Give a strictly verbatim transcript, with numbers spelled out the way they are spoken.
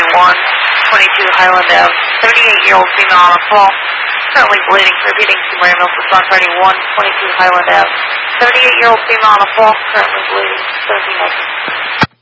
one, twenty-two Highland Ave. thirty-eight-year-old female on a fall, currently bleeding, repeating to Maryville to Front Ready one, twenty-two Highland Ave. thirty-eight-year-old female on a fall, currently bleeding, thirteen.